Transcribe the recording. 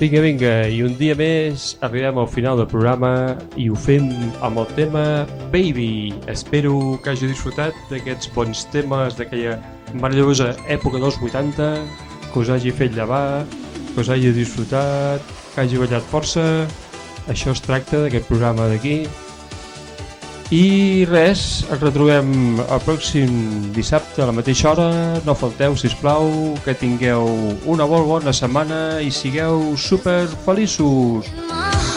Vinga, i un dia més arribem al final del programa i ho fem amb el tema Baby. Espero que hagi disfrutat d'aquests bons temes d'aquella meravellosa època dels 80, que us hagi fet llevar, que us hagi disfrutat, que hagi ballat força. Això es tracta d'aquest programa d'aquí. I res, ens retrobem el pròxim dissabte a la mateixa hora. No falteu, sisplau, que tingueu una molt bona setmana i sigueu super feliços.